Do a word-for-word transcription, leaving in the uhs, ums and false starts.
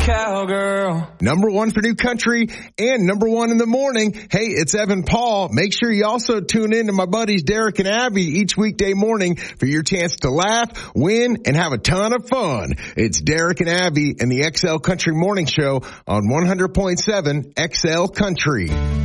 cowgirl. Number one for new country and number one in the morning. Hey, it's Evan Paul. Make sure you also tune in to my buddies Derek and Abby each weekday morning for your chance to laugh, win, and have a ton of fun. It's Derek and Abby and the X L Country Morning Show on one hundred point seven X L Country.